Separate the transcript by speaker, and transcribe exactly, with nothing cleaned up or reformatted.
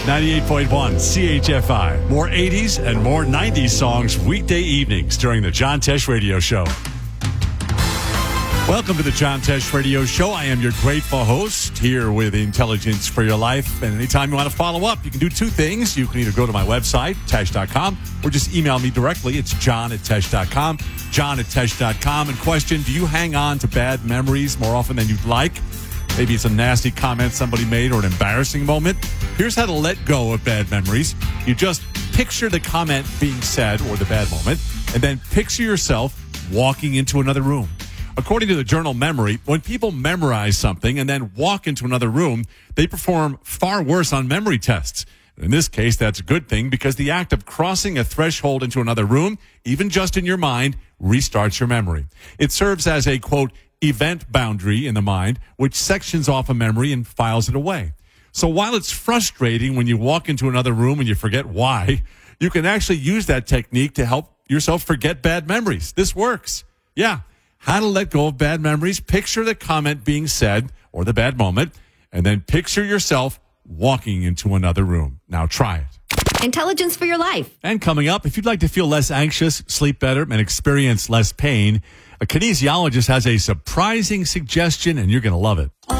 Speaker 1: ninety-eight point one C H F I. More eighties and more nineties songs weekday evenings during the John Tesh Radio Show. Welcome to the John Tesh Radio Show. I am your grateful host here with Intelligence for Your Life. And anytime you want to follow up, you can do two things. You can either go to my website, tesh dot com, or just email me directly. It's john at tesh dot com, john at tesh dot com. And question, do you hang on to bad memories more often than you'd like? Maybe it's a nasty comment somebody made or an embarrassing moment. Here's how to let go of bad memories. You just picture the comment being said or the bad moment, and then picture yourself walking into another room. According to the journal Memory, when people memorize something and then walk into another room, they perform far worse on memory tests. In this case, that's a good thing because the act of crossing a threshold into another room, even just in your mind, restarts your memory. It serves as a, quote, event boundary in the mind, which sections off a memory and files it away. So while it's frustrating when you walk into another room and you forget why, you can actually use that technique to help yourself forget bad memories. This works. Yeah. How to let go of bad memories. Picture the comment being said or the bad moment, and then picture yourself walking into another room. Now try it.
Speaker 2: Intelligence for Your Life.
Speaker 1: And coming up, if you'd like to feel less anxious, sleep better, and experience less pain, a kinesiologist has a surprising suggestion, and you're going to love it.